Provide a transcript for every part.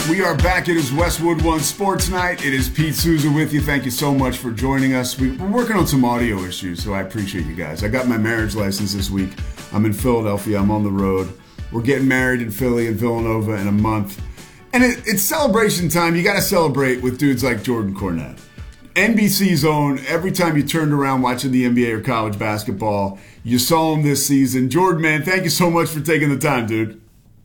We are back. It is Westwood One Sports Night. It is Pete Souza with you. Thank you so much for joining us. We're working on some audio issues, so I appreciate you guys. I got my marriage license this week. I'm in Philadelphia. I'm on the road. We're getting married in Philly and Villanova in a month. And it's celebration time. You got to celebrate with dudes like Jordan Cornette. NBC's own, every time you turned around watching the NBA or college basketball, you saw him this season. Jordan, man, thank you so much for taking the time, dude.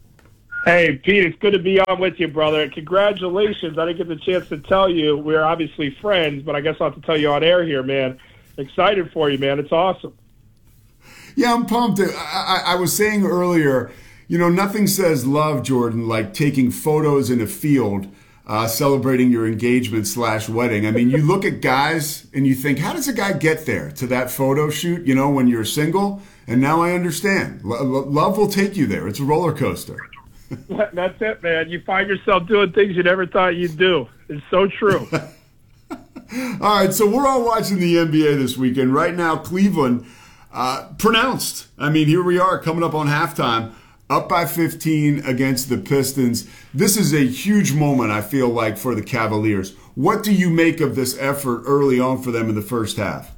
Hey, Pete, it's good to be on with you, brother. Congratulations. I didn't get the chance to tell you. We're obviously friends, but I guess I'll have to tell you on air here, man. Excited for you, man. It's awesome. Yeah, I'm pumped. I was saying earlier, you know, nothing says love, Jordan, like taking photos in a field celebrating your engagement/wedding. I mean, you look at guys and you think, how does a guy get there to that photo shoot, you know, when you're single? And now I understand. Love will take you there. It's a roller coaster. That's it, man. You find yourself doing things you never thought you'd do. It's so true. All right, so we're all watching the NBA this weekend. Right now, Cleveland pronounced. I mean, here we are coming up on halftime, up by 15 against the Pistons. This is a huge moment, I feel like, for the Cavaliers. What do you make of this effort early on for them in the first half?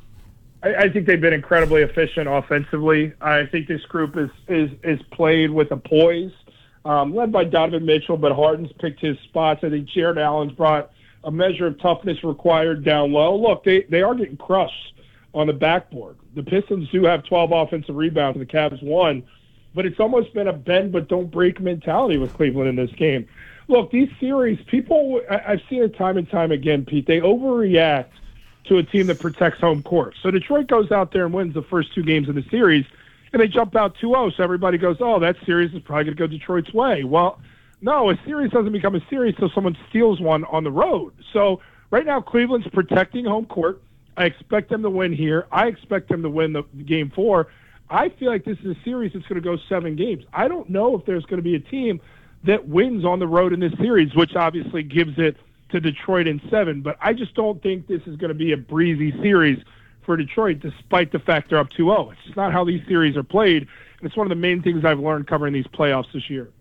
I think they've been incredibly efficient offensively. I think this group is played with a poise. Led by Donovan Mitchell, but Harden's picked his spots. I think Jared Allen's brought a measure of toughness required down low. Look, they are getting crushed on the backboard. The Pistons do have 12 offensive rebounds, and the Cavs won, but it's almost been a bend but don't break mentality with Cleveland in this game. Look, these series, I've seen it time and time again, Pete, they overreact to a team that protects home court. So Detroit goes out there and wins the first two games of the series, and they jump out 2-0, so everybody goes, oh, that series is probably going to go Detroit's way. Well, no, a series doesn't become a series until someone steals one on the road. So right now Cleveland's protecting home court. I expect them to win here. I expect them to win the game 4. I feel like this is a series that's going to go 7 games. I don't know if there's going to be a team that wins on the road in this series, which obviously gives it to Detroit in 7. But I just don't think this is going to be a breezy series for Detroit, despite the fact they're up 2-0. It's just not how these series are played, and it's one of the main things I've learned covering these playoffs this year.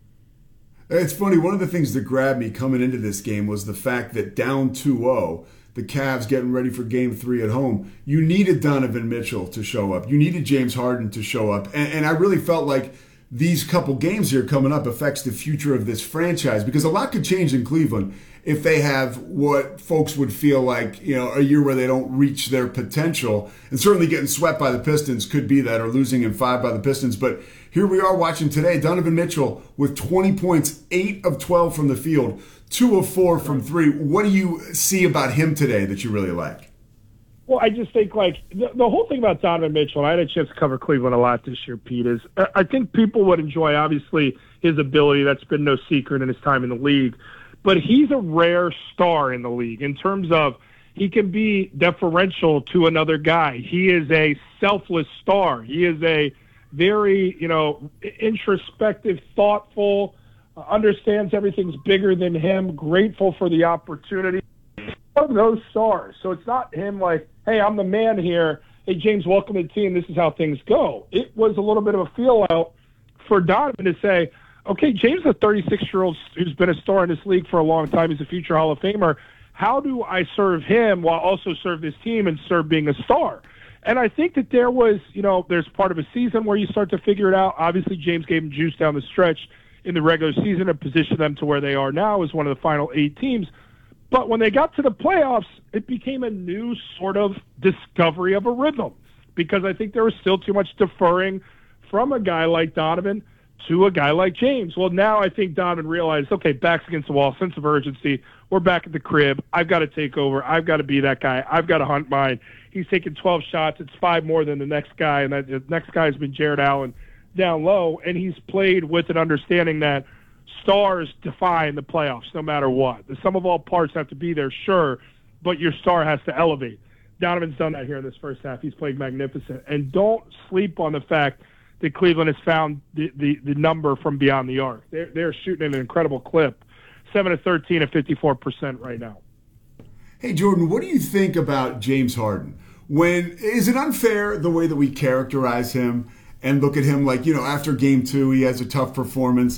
It's funny, one of the things that grabbed me coming into this game was the fact that down 2-0, the Cavs getting ready for Game 3 at home, you needed Donovan Mitchell to show up. You needed James Harden to show up. And I really felt like these couple games here coming up affects the future of this franchise, because a lot could change in Cleveland if they have what folks would feel like, you know, a year where they don't reach their potential. And certainly getting swept by the Pistons could be that, or losing in 5 by the Pistons. But here we are watching today, Donovan Mitchell with 20 points, 8 of 12 from the field, 2 of 4 from 3. What do you see about him today that you really like? Well, I just think, like, the whole thing about Donovan Mitchell, and I had a chance to cover Cleveland a lot this year, Pete, is I think people would enjoy, obviously, his ability. That's been no secret in his time in the league. But he's a rare star in the league in terms of he can be deferential to another guy. He is a selfless star. He is a very, introspective, thoughtful, understands everything's bigger than him, grateful for the opportunity. One of those stars. So it's not him like, hey, I'm the man here. Hey, James, welcome to the team. This is how things go. It was a little bit of a feel out for Donovan to say, okay, James is a 36-year-old who's been a star in this league for a long time. He's a future Hall of Famer. How do I serve him while also serve this team and serve being a star? And I think that there was, there's part of a season where you start to figure it out. Obviously, James gave him juice down the stretch in the regular season and positioned them to where they are now as one of the final 8 teams. But when they got to the playoffs, it became a new sort of discovery of a rhythm, because I think there was still too much deferring from a guy like Donovan to a guy like James. Well, now I think Donovan realized, okay, back's against the wall, sense of urgency. We're back at the crib. I've got to take over. I've got to be that guy. I've got to hunt mine. He's taken 12 shots. It's 5 more than the next guy, and the next guy has been Jared Allen down low, and he's played with an understanding that stars define the playoffs no matter what. The sum of all parts have to be there, sure, but your star has to elevate. Donovan's done that here in this first half. He's played magnificent. And don't sleep on the fact that Cleveland has found the number from beyond the arc. They're shooting at an incredible clip, 7 of 13 at 54% right now. Hey, Jordan, what do you think about James Harden? Is it unfair the way that we characterize him and look at him like, after game 2, he has a tough performance?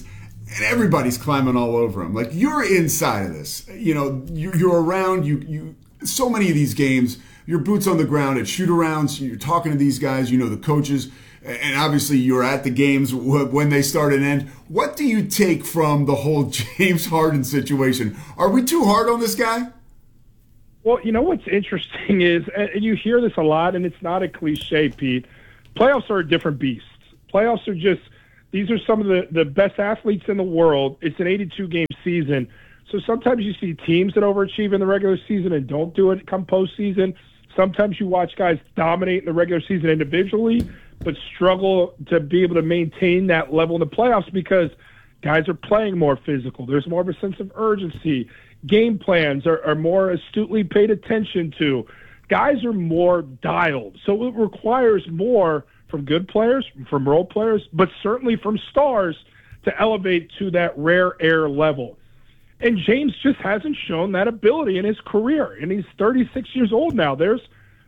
and everybody's climbing all over him. Like, you're inside of this. You know, you're around. You so many of these games, your boots on the ground at shoot-arounds. You're talking to these guys. You know the coaches, and obviously you're at the games when they start and end. What do you take from the whole James Harden situation? Are we too hard on this guy? Well, you know what's interesting is, and you hear this a lot, and it's not a cliche, Pete, playoffs are a different beast. Playoffs are just, these are some of the best athletes in the world. It's an 82-game season. So sometimes you see teams that overachieve in the regular season and don't do it come postseason. Sometimes you watch guys dominate in the regular season individually, but struggle to be able to maintain that level in the playoffs because guys are playing more physical. There's more of a sense of urgency. Game plans are more astutely paid attention to. Guys are more dialed. So it requires more from good players, from role players, but certainly from stars to elevate to that rare air level. And James just hasn't shown that ability in his career. And he's 36 years old now. There's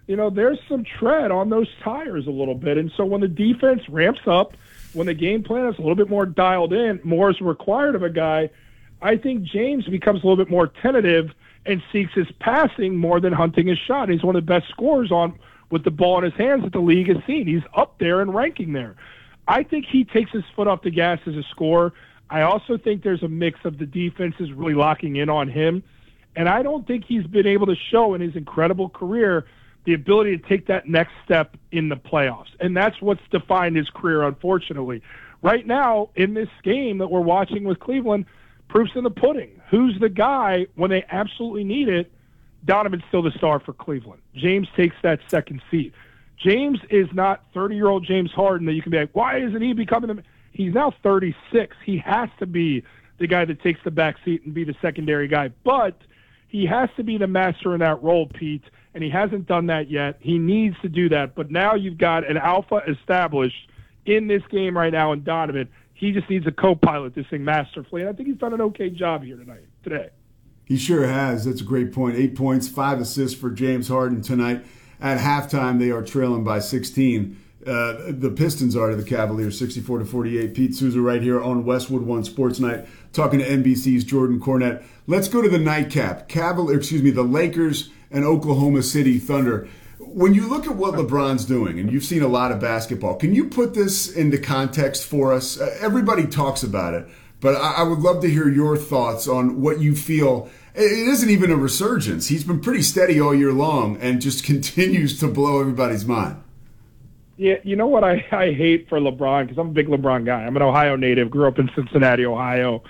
some tread on those tires a little bit. And so when the defense ramps up, when the game plan is a little bit more dialed in, more is required of a guy, I think James becomes a little bit more tentative and seeks his passing more than hunting his shot. He's one of the best scorers on with the ball in his hands that the league has seen. He's up there in ranking there. I think he takes his foot off the gas as a scorer. I also think there's a mix of the defense is really locking in on him. And I don't think he's been able to show in his incredible career the ability to take that next step in the playoffs. And that's what's defined his career, unfortunately. Right now, in this game that we're watching with Cleveland, proof's in the pudding. Who's the guy when they absolutely need it? Donovan's still the star for Cleveland. James takes that second seat. James is not 30-year-old James Harden that you can be like, why isn't he becoming the... He's now 36. He has to be the guy that takes the back seat and be the secondary guy. But he has to be the master in that role, Pete, and he hasn't done that yet. He needs to do that. But now you've got an alpha established in this game right now in Donovan. He just needs a co-pilot this thing masterfully, and I think he's done an okay job here today. He sure has. That's a great point. 8 points, 5 assists for James Harden tonight. At halftime, they are trailing by 16. The Pistons are to the Cavaliers, 64-48. Pete Souza right here on Westwood One Sports Night, talking to NBC's Jordan Cornette. Let's go to the nightcap. The Lakers and Oklahoma City Thunder. When you look at what LeBron's doing, and you've seen a lot of basketball, can you put this into context for us? Everybody talks about it, but I would love to hear your thoughts on what you feel. It isn't even a resurgence. He's been pretty steady all year long and just continues to blow everybody's mind. Yeah, you know what I hate for LeBron, because I'm a big LeBron guy. I'm an Ohio native, grew up in Cincinnati, Ohio.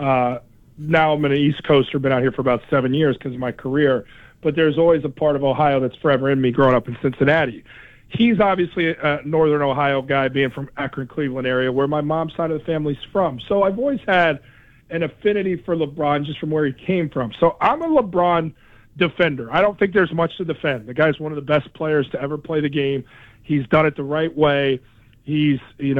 Now I'm an East Coaster, been out here for about 7 years because of my career. But there's always a part of Ohio that's forever in me growing up in Cincinnati. He's obviously a northern Ohio guy, being from Akron, Cleveland area, where my mom's side of the family's from. So I've always had an affinity for LeBron just from where he came from. So I'm a LeBron defender. I don't think there's much to defend. The guy's one of the best players to ever play the game. He's done it the right way. He's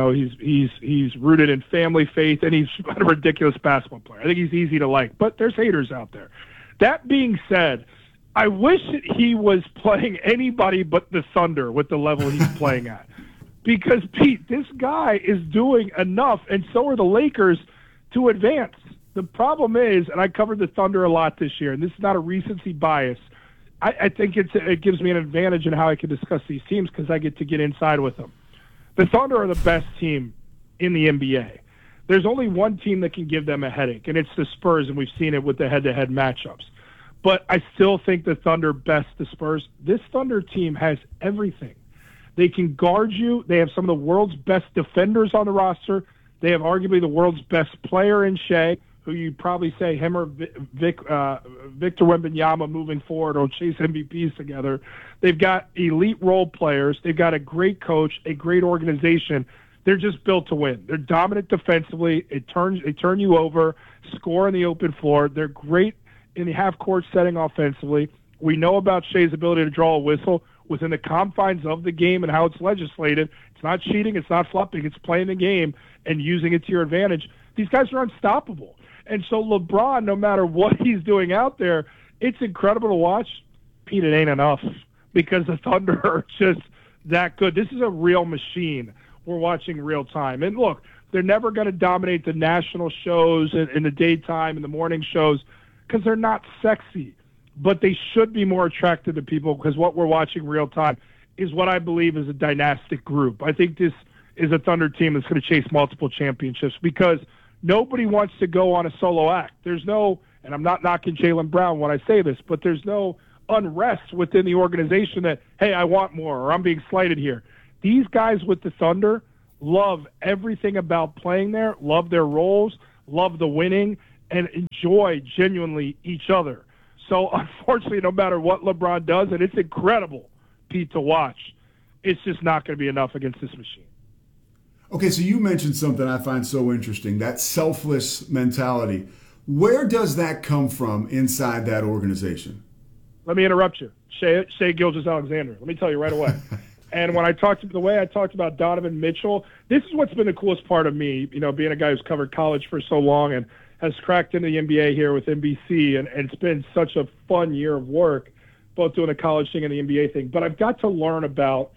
rooted in family faith, and he's a ridiculous basketball player. I think he's easy to like, but there's haters out there. That being said, I wish that he was playing anybody but the Thunder with the level he's playing at. Because, Pete, this guy is doing enough, and so are the Lakers, to advance. The problem is, and I covered the Thunder a lot this year, and this is not a recency bias, I think it gives me an advantage in how I can discuss these teams because I get to get inside with them. The Thunder are the best team in the NBA. There's only one team that can give them a headache, and it's the Spurs, and we've seen it with the head-to-head matchups. But I still think the Thunder best the Spurs. This Thunder team has everything. They can guard you. They have some of the world's best defenders on the roster. They have arguably the world's best player in Shea, who you'd probably say him or Victor Wembanyama moving forward or chase MVPs together. They've got elite role players. They've got a great coach, a great organization. They're just built to win. They're dominant defensively. They turn you over, score on the open floor. They're great in the half-court setting offensively. We know about Shea's ability to draw a whistle within the confines of the game and how it's legislated. It's not cheating. It's not flopping. It's playing the game and using it to your advantage. These guys are unstoppable. And so LeBron, no matter what he's doing out there, it's incredible to watch. Pete, it ain't enough because the Thunder are just that good. This is a real machine we're watching real time. And look, They're never going to dominate the national shows in the daytime and the morning shows because they're not sexy. But they should be more attractive to people because what we're watching real time is what I believe is a dynastic group. I think this is a Thunder team that's going to chase multiple championships because nobody wants to go on a solo act. There's no, and I'm not knocking Jaylen Brown when I say this, but there's no unrest within the organization that, hey, I want more or I'm being slighted here. These guys with the Thunder love everything about playing there, love their roles, love the winning, and enjoy genuinely each other. So, unfortunately, no matter what LeBron does, and it's incredible, Pete, to watch, it's just not going to be enough against this machine. Okay, so you mentioned something I find so interesting, that selfless mentality. Where does that come from inside that organization? Let me interrupt you. Shai Gilgeous-Alexander. Let me tell you right away. And when the way I talked about Donovan Mitchell, this is what's been the coolest part of me, being a guy who's covered college for so long and has cracked into the NBA here with NBC, and it's been such a fun year of work, both doing the college thing and the NBA thing. But I've got to learn about,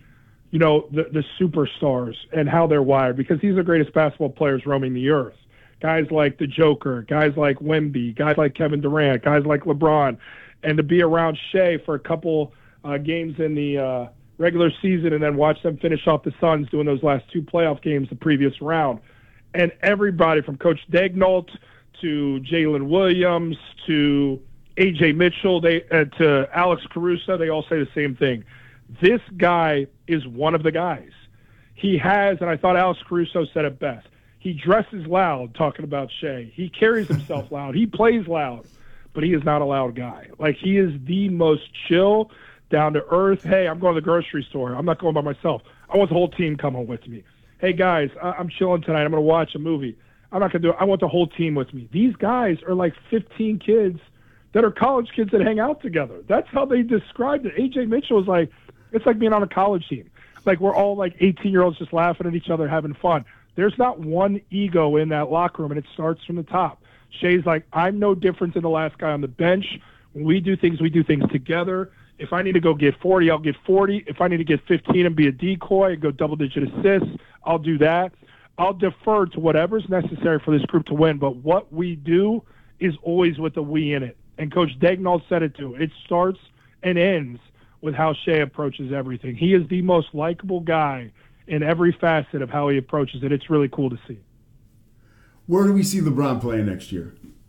the superstars and how they're wired because these are the greatest basketball players roaming the earth. Guys like the Joker, guys like Wemby, guys like Kevin Durant, guys like LeBron. And to be around Shai for a couple games in the regular season and then watch them finish off the Suns doing those last two playoff games the previous round. And everybody from Coach Daigneault to Jalen Williams to A.J. Mitchell to Alex Caruso, they all say the same thing. This guy is one of the guys. He has, and I thought Alex Caruso said it best, he dresses loud talking about Shai. He carries himself loud. He plays loud, but he is not a loud guy. Like, he is the most chill, down to earth. Hey, I'm going to the grocery store. I'm not going by myself. I want the whole team coming with me. Hey, guys, I'm chilling tonight. I'm going to watch a movie. I'm not going to do it. I want the whole team with me. These guys are like 15 kids that are college kids that hang out together. That's how they described it. A.J. Mitchell is like, it's like being on a college team. Like, we're all like 18-year-olds just laughing at each other, having fun. There's not one ego in that locker room, and it starts from the top. Shai's like, I'm no different than the last guy on the bench. When we do things together. If I need to go get 40, I'll get 40. If I need to get 15 and be a decoy and go double-digit assists, I'll do that. I'll defer to whatever's necessary for this group to win. But what we do is always with the we in it. And Coach Daigneault said it too. It starts and ends with how Shai approaches everything. He is the most likable guy in every facet of how he approaches it. It's really cool to see. Where do we see LeBron playing next year?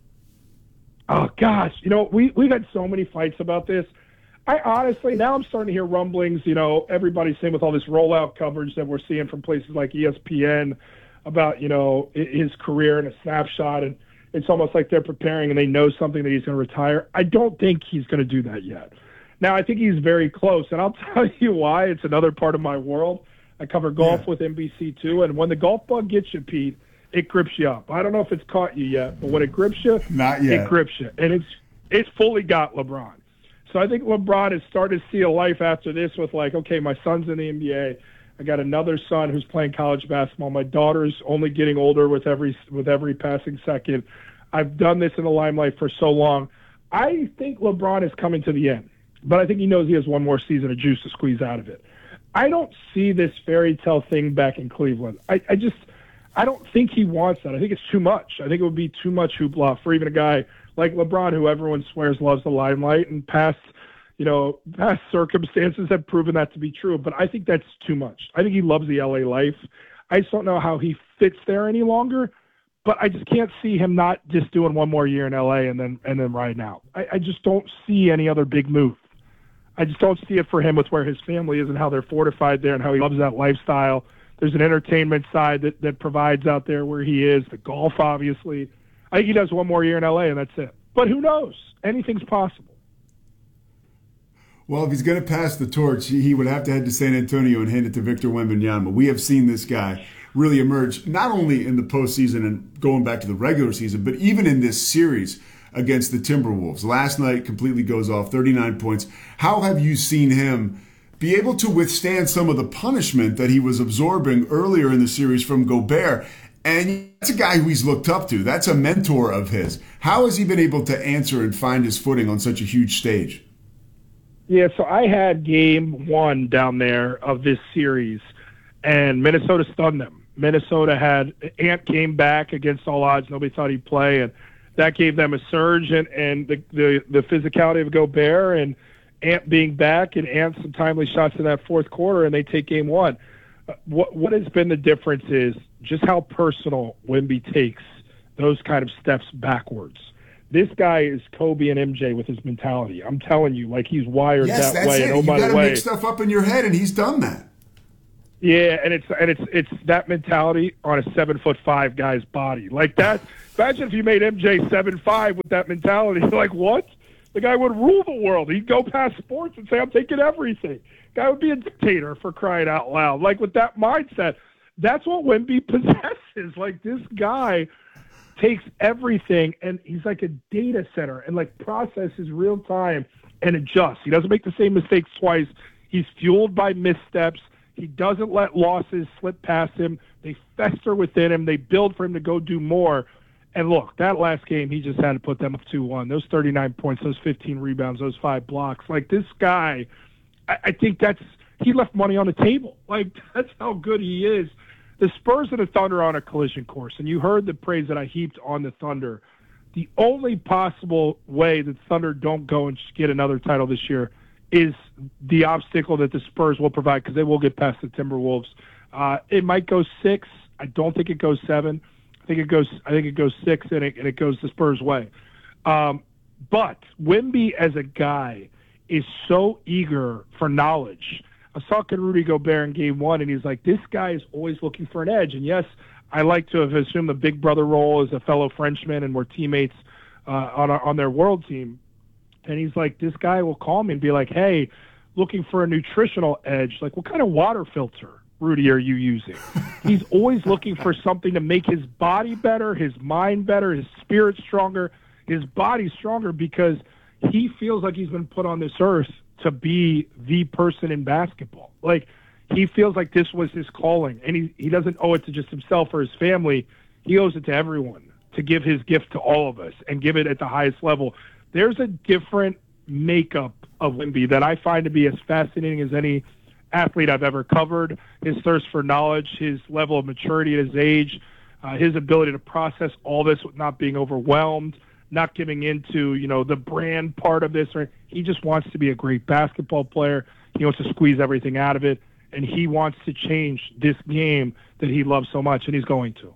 Oh, gosh. We've had so many fights about this. I honestly, now I'm starting to hear rumblings, everybody's saying with all this rollout coverage that we're seeing from places like ESPN about, his career in a snapshot, and it's almost like they're preparing and they know something that he's going to retire. I don't think he's going to do that yet. Now, I think he's very close, and I'll tell you why. It's another part of my world. I cover golf with NBC too, and when the golf bug gets you, Pete, it grips you up. I don't know if it's caught you yet, but when it grips you, not yet. It grips you, and it's fully got LeBron. So I think LeBron has started to see a life after this with like, okay, my son's in the NBA. I got another son who's playing college basketball. My daughter's only getting older with every passing second. I've done this in the limelight for so long. I think LeBron is coming to the end, but I think he knows he has one more season of juice to squeeze out of it. I don't see this fairy tale thing back in Cleveland. I don't think he wants that. I think it's too much. I think it would be too much hoopla for even a guy like LeBron, who everyone swears loves the limelight, and past circumstances have proven that to be true. But I think that's too much. I think he loves the LA life. I just don't know how he fits there any longer. But I just can't see him not just doing one more year in LA and then riding out. I just don't see any other big move. I just don't see it for him with where his family is and how they're fortified there and how he loves that lifestyle. There's an entertainment side that provides out there where he is, the golf, obviously. I think he does one more year in L.A., and that's it. But who knows? Anything's possible. Well, if he's going to pass the torch, he would have to head to San Antonio and hand it to Victor Wembanyama. We have seen this guy really emerge, not only in the postseason and going back to the regular season, but even in this series against the Timberwolves. Last night completely goes off, 39 points. How have you seen him be able to withstand some of the punishment that he was absorbing earlier in the series from Gobert? And that's a guy who he's looked up to. That's a mentor of his. How has he been able to answer and find his footing on such a huge stage? Yeah, so I had game one down there of this series, and Minnesota stunned them. Minnesota had Ant came back against all odds. Nobody thought he'd play, and that gave them a surge. And the physicality of Gobert and Ant being back, and Ant some timely shots in that fourth quarter, and they take game one. What has been the difference is just how personal Wemby takes those kind of steps backwards. This guy is Kobe and MJ with his mentality. I'm telling you, like, he's wired that way. Yes, and oh, you by got the to way, make stuff up in your head, and he's done that. Yeah, and it's that mentality on a 7'5" guy's body. Like that. Imagine if you made MJ 7'5" with that mentality. Like, what? The guy would rule the world. He'd go past sports and say, "I'm taking everything." Guy would be a dictator, for crying out loud. Like, with that mindset, that's what Wemby possesses. Like, this guy takes everything, and he's like a data center, and like processes real time and adjusts. He doesn't make the same mistakes twice. He's fueled by missteps. He doesn't let losses slip past him. They fester within him. They build for him to go do more. And look, that last game, he just had to put them up 2-1. Those 39 points, those 15 rebounds, those 5 blocks. Like, this guy, I think he left money on the table. Like, that's how good he is. The Spurs and the Thunder are on a collision course, and you heard the praise that I heaped on the Thunder. The only possible way that Thunder don't go and get another title this year is the obstacle that the Spurs will provide, because they will get past the Timberwolves. It might go 6. I don't think it goes 7. I think it goes 6, and it goes the Spurs' way. But Wemby as a guy is so eager for knowledge. I was talking to Rudy Gobert in game 1, and he's like, this guy is always looking for an edge. And yes, I like to have assumed the big brother role as a fellow Frenchman, and we're teammates on their world team. And he's like, this guy will call me and be like, hey, looking for a nutritional edge. Like, what kind of water filter, Rudy, are you using? He's always looking for something to make his body better, his mind better, his spirit stronger, his body stronger, because he feels like he's been put on this earth to be the person in basketball. Like, he feels like this was his calling, and he doesn't owe it to just himself or his family. He owes it to everyone to give his gift to all of us and give it at the highest level. There's a different makeup of Wemby that I find to be as fascinating as any athlete I've ever covered. His thirst for knowledge, his level of maturity at his age, his ability to process all this with not being overwhelmed, not giving into, the brand part of this. He just wants to be a great basketball player. He wants to squeeze everything out of it, and he wants to change this game that he loves so much, and he's going to.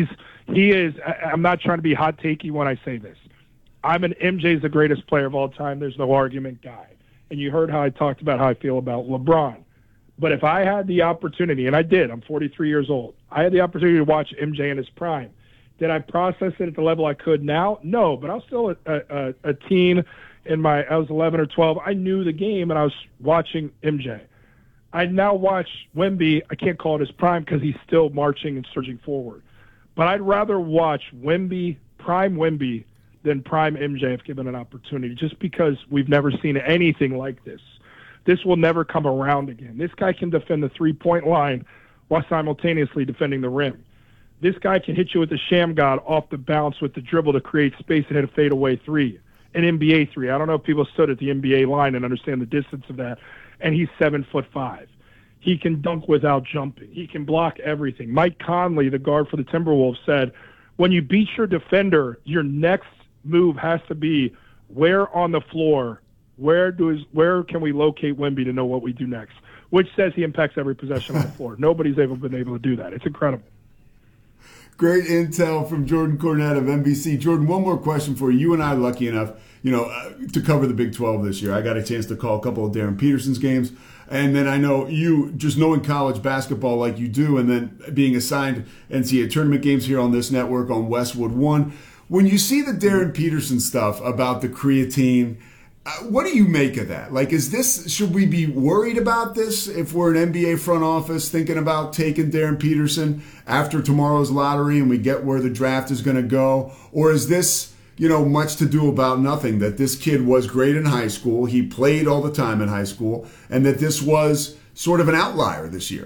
I'm not trying to be hot takey when I say this. MJ's the greatest player of all time. There's no argument guy. And you heard how I talked about how I feel about LeBron. But if I had the opportunity, and I did, I'm 43 years old, I had the opportunity to watch MJ in his prime. Did I process it at the level I could now? No, but I was still a teen. I was 11 or 12. I knew the game, and I was watching MJ. I now watch Wemby. I can't call it his prime because he's still marching and surging forward. But I'd rather watch Wemby, prime Wemby, than prime MJ if given an opportunity, just because we've never seen anything like this. This will never come around again. This guy can defend the three-point line while simultaneously defending the rim. This guy can hit you with the sham god off the bounce with the dribble to create space and hit a fadeaway three, an NBA three. I don't know if people stood at the NBA line and understand the distance of that. And he's 7'5". He can dunk without jumping. He can block everything. Mike Conley, the guard for the Timberwolves, said, when you beat your defender, your next move has to be where on the floor, where can we locate Wemby to know what we do next, which says he impacts every possession on the floor. Nobody's been able to do that. It's incredible. Great intel from Jordan Cornette of NBC. Jordan, one more question for you. You and I, lucky enough, to cover the Big 12 this year. I got a chance to call a couple of Darren Peterson's games. And then I know you, just knowing college basketball like you do, and then being assigned NCAA tournament games here on this network on Westwood One. When you see the Darren Peterson stuff about the creatine, what do you make of that? Like, should we be worried about this if we're an NBA front office thinking about taking Darren Peterson after tomorrow's lottery and we get where the draft is going to go? Or is this, much to do about nothing, that this kid was great in high school, he played all the time in high school, and that this was sort of an outlier this year?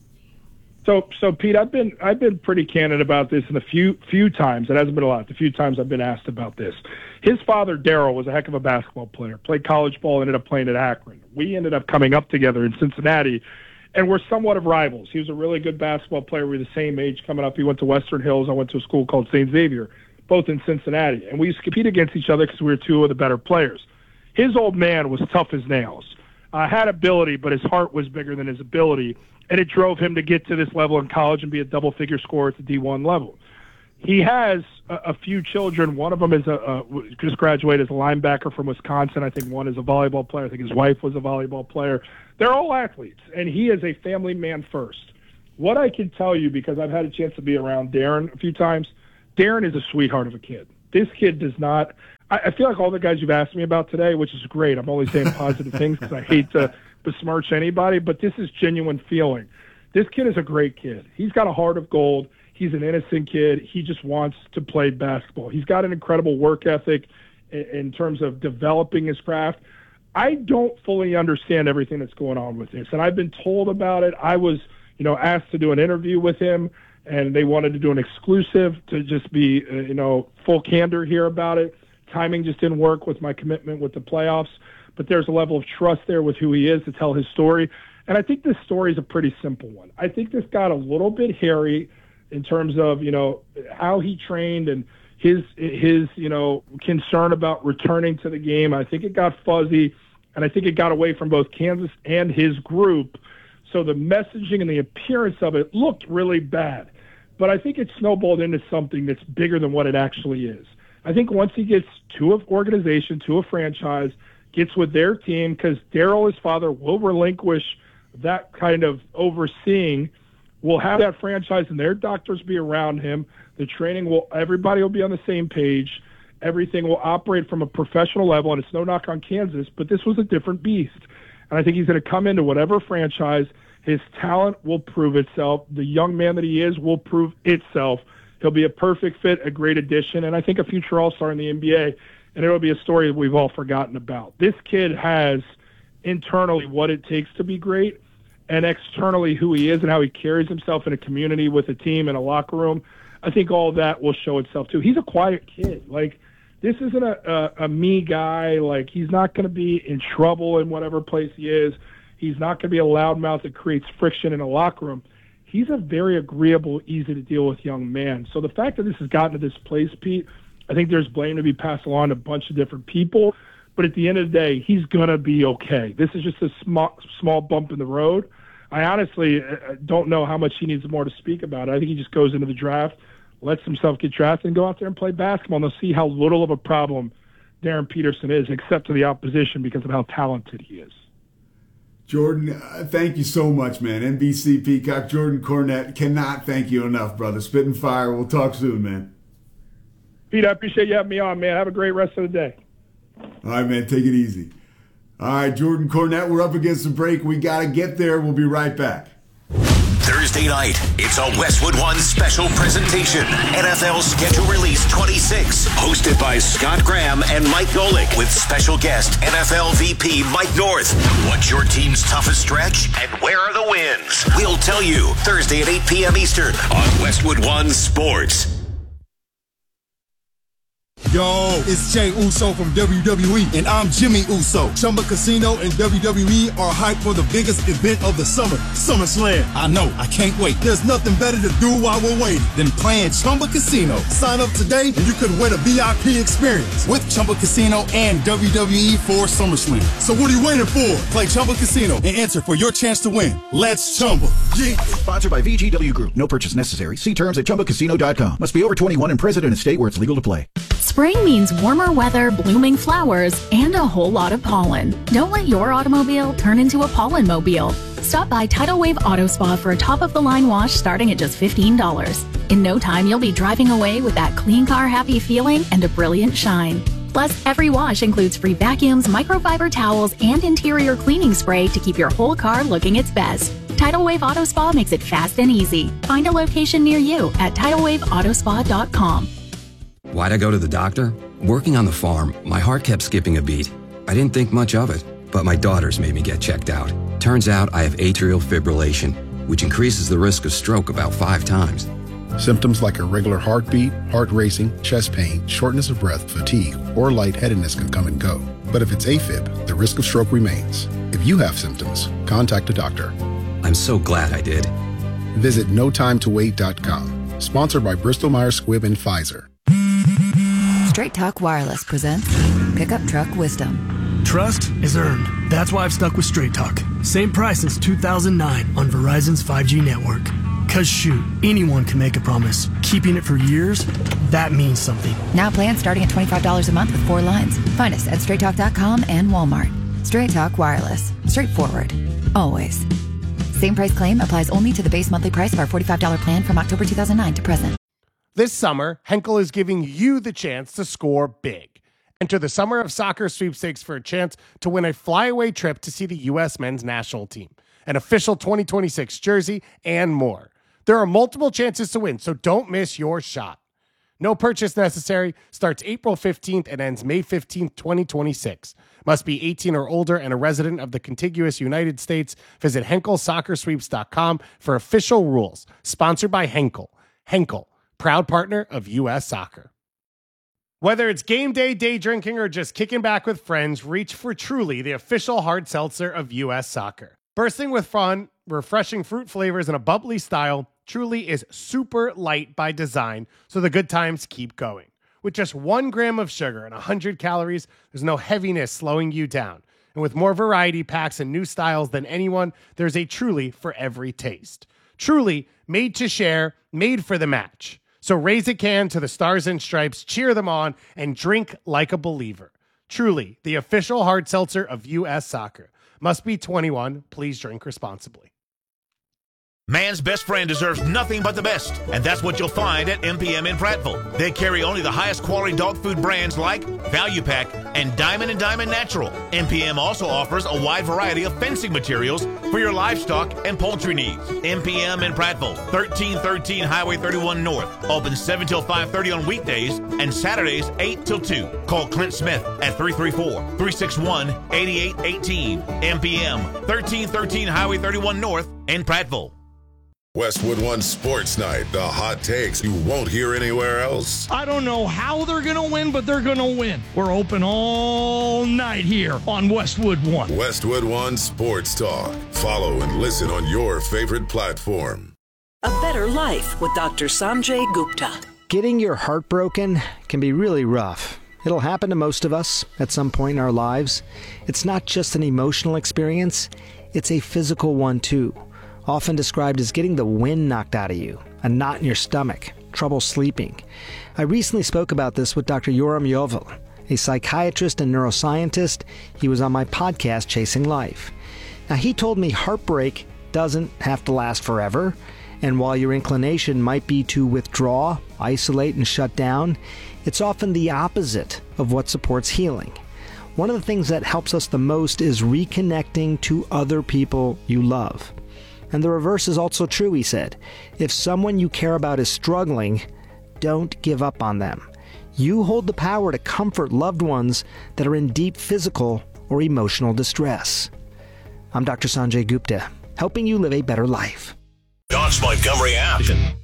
So Pete, I've been pretty candid about this in the few times. It hasn't been a lot. The few times I've been asked about this. His father, Daryl, was a heck of a basketball player. Played college ball, ended up playing at Akron. We ended up coming up together in Cincinnati, and we're somewhat of rivals. He was a really good basketball player. We were the same age coming up. He went to Western Hills. I went to a school called St. Xavier, both in Cincinnati. And we used to compete against each other because we were two of the better players. His old man was tough as nails. Had ability, but his heart was bigger than his ability, and it drove him to get to this level in college and be a double-figure scorer at the D1 level. He has a few children. One of them is just graduated as a linebacker from Wisconsin. I think one is a volleyball player. I think his wife was a volleyball player. They're all athletes, and he is a family man first. What I can tell you, because I've had a chance to be around Darren a few times, Darren is a sweetheart of a kid. This kid does not – I feel like all the guys you've asked me about today, which is great. I'm only saying positive things because I hate to besmirch anybody, but this is genuine feeling. This kid is a great kid. He's got a heart of gold. He's an innocent kid. He just wants to play basketball. He's got an incredible work ethic in terms of developing his craft. I don't fully understand everything that's going on with this, and I've been told about it. I was, asked to do an interview with him, and they wanted to do an exclusive to just be, full candor here about it. Timing just didn't work with my commitment with the playoffs, but there's a level of trust there with who he is to tell his story. And I think this story is a pretty simple one. I think this got a little bit hairy in terms of, how he trained and his concern about returning to the game. I think it got fuzzy, and I think it got away from both Kansas and his group. So the messaging and the appearance of it looked really bad. But I think it snowballed into something that's bigger than what it actually is. I think once he gets to an organization, to a franchise, gets with their team, because Daryl, his father, will relinquish that kind of overseeing, will have that franchise and their doctors be around him. The training everybody will be on the same page. Everything will operate from a professional level, and it's no knock on Kansas, but this was a different beast. And I think he's going to come into whatever franchise. His talent will prove itself. The young man that he is will prove itself. He'll be a perfect fit, a great addition, and I think a future all-star in the NBA, and it'll be a story that we've all forgotten about. This kid has internally what it takes to be great, and externally who he is and how he carries himself in a community with a team in a locker room. I think all that will show itself too. He's a quiet kid. Like, this isn't a me guy. Like, he's not going to be in trouble in whatever place he is. He's not going to be a loudmouth that creates friction in a locker room. He's a very agreeable, easy to deal with young man. So the fact that this has gotten to this place, Pete, I think there's blame to be passed along to a bunch of different people. But at the end of the day, he's going to be okay. This is just a small bump in the road. I honestly don't know how much he needs more to speak about it. I think he just goes into the draft, lets himself get drafted, and go out there and play basketball. And they'll see how little of a problem Darren Peterson is, except to the opposition, because of how talented he is. Jordan, thank you so much, man. NBC Peacock, Jordan Cornette, cannot thank you enough, brother. Spit and fire. We'll talk soon, man. Pete, I appreciate you having me on, man. Have a great rest of the day. All right, man. Take it easy. All right, Jordan Cornette, we're up against the break. We got to get there. We'll be right back. Thursday night, it's a Westwood One special presentation. NFL Schedule Release 26, hosted by Scott Graham and Mike Golick, with special guest NFL VP Mike North. What's your team's toughest stretch, and where are the wins? We'll tell you Thursday at 8 p.m. Eastern on Westwood One Sports. Yo, it's Jey Uso from WWE, and I'm Jimmy Uso. Chumba Casino and WWE are hyped for the biggest event of the summer, SummerSlam. I know, I can't wait. There's nothing better to do while we're waiting than playing Chumba Casino. Sign up today, and you could win a VIP experience with Chumba Casino and WWE for SummerSlam. So what are you waiting for? Play Chumba Casino and enter for your chance to win. Let's Chumba. Yeah. Sponsored by VGW Group. No purchase necessary. See terms at ChumbaCasino.com. Must be over 21 and present in a state where it's legal to play. Spring means warmer weather, blooming flowers, and a whole lot of pollen. Don't let your automobile turn into a pollen-mobile. Stop by Tidal Wave Auto Spa for a top-of-the-line wash starting at just $15. In no time, you'll be driving away with that clean car happy feeling and a brilliant shine. Plus, every wash includes free vacuums, microfiber towels, and interior cleaning spray to keep your whole car looking its best. Tidal Wave Auto Spa makes it fast and easy. Find a location near you at TidalWaveAutoSpa.com. Why'd I go to the doctor? Working on the farm, my heart kept skipping a beat. I didn't think much of it, but my daughters made me get checked out. Turns out I have atrial fibrillation, which increases the risk of stroke about 5 times. Symptoms like irregular heartbeat, heart racing, chest pain, shortness of breath, fatigue, or lightheadedness can come and go. But if it's AFib, the risk of stroke remains. If you have symptoms, contact a doctor. I I'm so glad I did. Visit NoTimeToWait.com. Sponsored by Bristol-Myers Squibb and Pfizer. Straight Talk Wireless presents Pickup Truck Wisdom. Trust is earned. That's why I've stuck with Straight Talk. Same price since 2009 on Verizon's 5G network. Cause shoot, anyone can make a promise. Keeping it for years, that means something. Now plans starting at $25 a month with 4 lines. Find us at StraightTalk.com and Walmart. Straight Talk Wireless. Straightforward. Always. Same price claim applies only to the base monthly price of our $45 plan from October 2009 to present. This summer, Henkel is giving you the chance to score big. Enter the Summer of Soccer sweepstakes for a chance to win a flyaway trip to see the U.S. men's national team, an official 2026 jersey, and more. There are multiple chances to win, so don't miss your shot. No purchase necessary. Starts April 15th and ends May 15th, 2026. Must be 18 or older and a resident of the contiguous United States. Visit HenkelSoccerSweeps.com for official rules. Sponsored by Henkel. Henkel, proud partner of U.S. Soccer. Whether it's game day, day drinking, or just kicking back with friends, reach for Truly, the official hard seltzer of U.S. Soccer. Bursting with fun, refreshing fruit flavors, and a bubbly style, Truly is super light by design, so the good times keep going. With just 1 gram of sugar and 100 calories, there's no heaviness slowing you down. And with more variety packs and new styles than anyone, there's a Truly for every taste. Truly, made to share, made for the match. So raise a can to the Stars and Stripes, cheer them on, and drink like a believer. Truly, the official hard seltzer of U.S. Soccer. Must be 21. Please drink responsibly. Man's best friend deserves nothing but the best, and that's what you'll find at MPM in Prattville. They carry only the highest quality dog food brands like Value Pack and Diamond Natural. MPM also offers a wide variety of fencing materials for your livestock and poultry needs. MPM in Prattville, 1313 Highway 31 North. Open 7 till 5:30 on weekdays and Saturdays 8 till 2. Call Clint Smith at 334-361-8818. MPM, 1313 Highway 31 North in Prattville. Westwood One Sports Night, the hot takes you won't hear anywhere else. I don't know how they're going to win, but they're going to win. We're open all night here on Westwood One. Westwood One Sports Talk. Follow and listen on your favorite platform. A Better Life with Dr. Sanjay Gupta. Getting your heart broken can be really rough. It'll happen to most of us at some point in our lives. It's not just an emotional experience, it's a physical one too. Often described as getting the wind knocked out of you, a knot in your stomach, trouble sleeping. I recently spoke about this with Dr. Yoram Yovel, a psychiatrist and neuroscientist. He was on my podcast, Chasing Life. Now, he told me heartbreak doesn't have to last forever, and while your inclination might be to withdraw, isolate, and shut down, it's often the opposite of what supports healing. One of the things that helps us the most is reconnecting to other people you love. And the reverse is also true, he said. If someone you care about is struggling, don't give up on them. You hold the power to comfort loved ones that are in deep physical or emotional distress. I'm Dr. Sanjay Gupta, helping you live a better life. Docs Montgomery app.